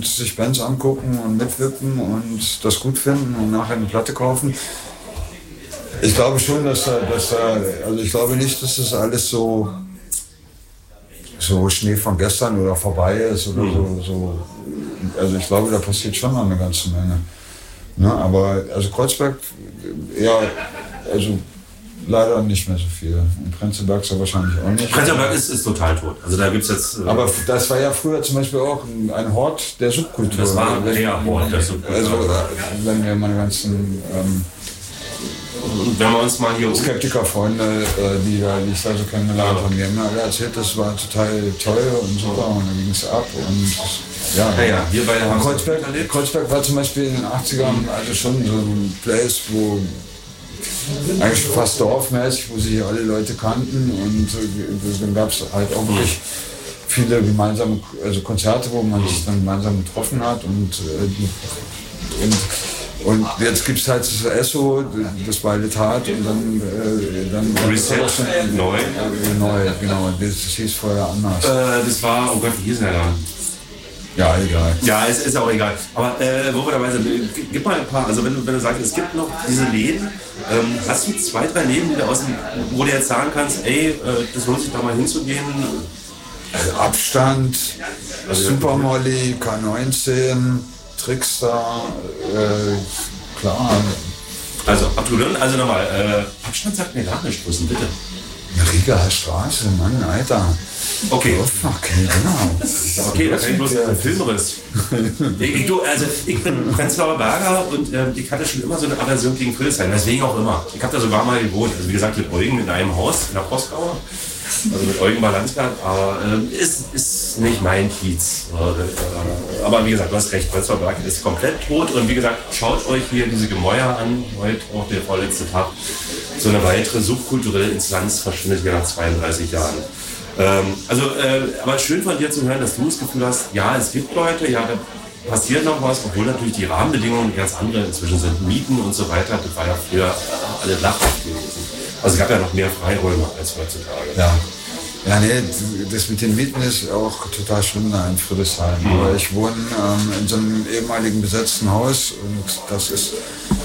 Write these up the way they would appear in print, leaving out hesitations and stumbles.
und sich Bands angucken und mitwippen und das gut finden und nachher eine Platte kaufen. Ich glaube schon, also ich glaube nicht, dass das alles so Schnee von gestern oder vorbei ist oder so. Also ich glaube, da passiert schon noch eine ganze Menge. Ne? Aber also Kreuzberg, ja, also leider nicht mehr so viel. Und Prenzlberg ist ja wahrscheinlich auch nicht. Prenzlberg ist total tot. Also da gibt's jetzt. Aber das war ja früher zum Beispiel auch ein Hort der Subkultur. Das war der Hort der Subkultur. Also wenn wir meine ganzen wenn wir uns mal hier Skeptiker-Freunde, die ich da so kennengelernt habe, die haben mir alle erzählt, das war total toll und super und dann ging es ab und ja, wir beide haben Kreuzberg war zum Beispiel in den 80ern also schon so ein Place, wo eigentlich fast dorfmäßig, wo sich alle Leute kannten und dann gab es halt auch wirklich viele gemeinsame Konzerte, wo man sich dann gemeinsam getroffen hat und jetzt gibt es halt das Esso, das Beile Tat und dann Reset neu. Neu, genau. Das hieß vorher anders. Das war, oh Gott, wie hieß der da? Ja, egal. Ja, es ist auch egal. Aber wo wir dabei sind, gib mal ein paar, also wenn du sagst, es gibt noch diese Läden, hast du 2, 3 Läden, wo du jetzt sagen kannst, ey, das lohnt sich da mal hinzugehen? Also Abstand, Super Molly, K19, Trickster, klar. Also nochmal, Abstand sagt mir gar nicht, wo ist denn bitte? Rieger Straße, Mann, Alter. Okay. Genau. Okay, da kann ich bloß einen Filmriss. Ich bin Prenzlauer Berger und ich hatte schon immer so eine Aversion gegen Friedrichshain, deswegen auch immer. Ich habe da sogar mal gewohnt, also wie gesagt mit Eugen in einem Haus in der Postgauer. Also mit Eugen war Landsberg, aber ist nicht mein Kiez. Aber wie gesagt, du hast recht, Prenzlauer Berg ist komplett tot und wie gesagt, schaut euch hier diese Gemäuer an, heute auch der vorletzte Tag. So eine weitere subkulturelle Instanz verschwindet hier nach 32 Jahren. Aber schön von dir zu hören, dass du das Gefühl hast, ja, es gibt Leute, ja, da passiert noch was, obwohl natürlich die Rahmenbedingungen ganz andere inzwischen sind. Mieten und so weiter, das war ja früher alle lachhaft gewesen. Also es gab ja noch mehr Freiräume als heutzutage. Ja, nee, das mit den Mieten ist auch total schlimm da in Friedrichshain. Aber ich wohne in so einem ehemaligen besetzten Haus und das ist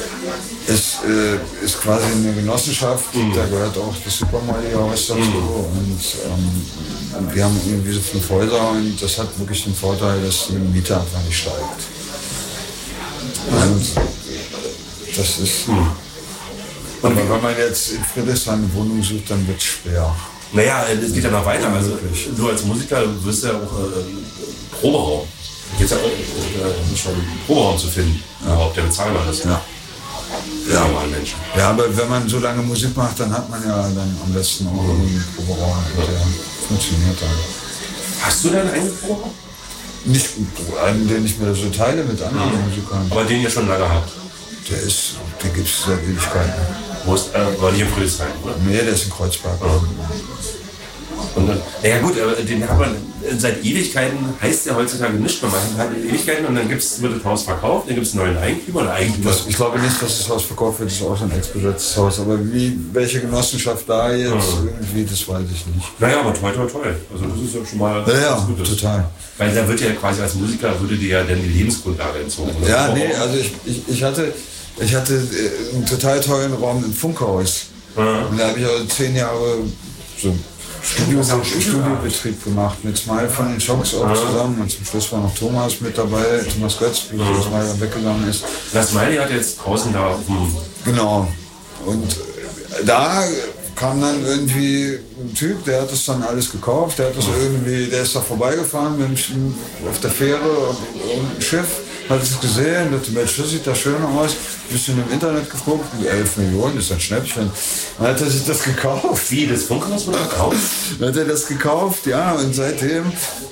quasi eine Genossenschaft, da gehört auch das Supermarkthaus dazu und wir haben irgendwie so 5 Häuser und das hat wirklich den Vorteil, dass die Miete einfach nicht steigt. Und das ist... Aber wenn man jetzt in Friedrichshain eine Wohnung sucht, dann wird es schwer. Naja, es geht ja noch weiter. Also, du als Musiker wirst ja auch Proberaum. Geht ja auch schon einen Proberaum zu finden, überhaupt der bezahlbar ist. Ja. Normalen Menschen. Ja, aber wenn man so lange Musik macht, dann hat man ja dann am besten auch einen Proberaum, der funktioniert dann. Hast du denn einen eigenen Proberaum? Nicht einen, den ich mir so teile mit anderen Musikern. Aber den ihr schon lange habt? Den gibt es seit Ewigkeiten. War nicht in Friedrichshain, oder? Nee, der ist in Kreuzberg. Und dann, ja gut, den hat man seit Ewigkeiten, heißt ja heutzutage nicht mehr. Man hat Ewigkeiten und dann wird das Haus verkauft, dann gibt es einen neuen Eigentümer oder Eigentümer. Ich glaube nicht, dass das Haus verkauft wird, das ist auch so ein ex-besetztes Haus. Aber welche Genossenschaft da jetzt irgendwie, das weiß ich nicht. Naja, aber toll. Also das ist ja schon mal ja, total. Weil da wird ja quasi als Musiker, würde dir ja dann die Lebensgrundlage entzogen. Ja, nee, also ich hatte einen total tollen Raum im Funkhaus. Und da habe ich also 10 Jahre so Studiobetrieb gemacht mit Smile von den Schocks auch zusammen und zum Schluss war noch Thomas mit dabei, Thomas Götz, bevor Smile dann weggegangen ist. Das Smiley hat jetzt draußen da auf dem... Genau. Und da kam dann irgendwie ein Typ, der hat das dann alles gekauft, der ist da vorbeigefahren auf der Fähre und ein Schiff, hat es gesehen, dachte, Mensch, das sieht da schön aus, ein bisschen im Internet geguckt, 11 Millionen ist ein Schnäppchen. Dann hat er sich das gekauft. Wie, das Funkhaus wurde gekauft? Dann hat er das gekauft, ja, und seitdem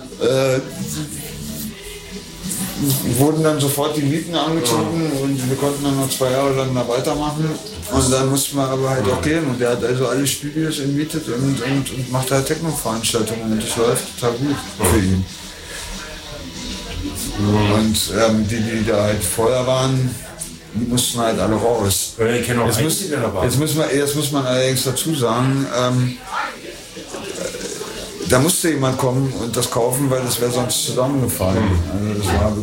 wurden dann sofort die Mieten angezogen und wir konnten dann noch 2 Jahre lang da weitermachen. Und dann musste man aber halt auch gehen. Und der hat also alle Studios entmietet und macht halt Techno-Veranstaltungen und das läuft total gut für ihn. Und die da halt vorher waren, die mussten halt alle raus. Jetzt muss man allerdings dazu sagen, da musste jemand kommen und das kaufen, weil das wäre sonst zusammengefallen. Also das war